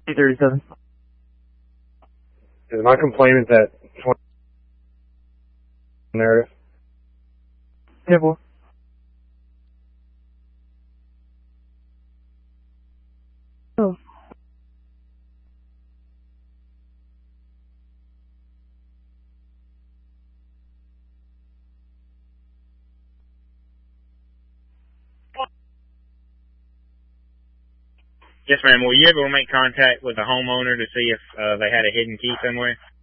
37. Is my complaint that 20 narrative? Yeah, boy. Oh. Yes, ma'am. Were you able to make contact with the homeowner to see if they had a hidden key somewhere?